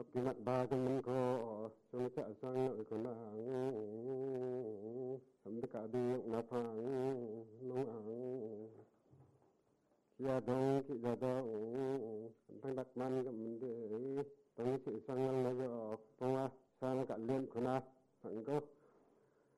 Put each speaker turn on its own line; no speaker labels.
cái mặt ba cho mình có trong chợ sang nội còn là sắm tất cả đi ngã phẳng nông ăn kia đông kia ra đông thằng đặc man cái mình để tông sự sang là rồi phong à sang cả liên còn là thằng có